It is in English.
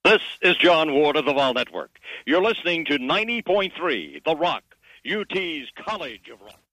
This is John Ward of the Vol Network. You're listening to 90.3 The Rock, UT's College of Rock.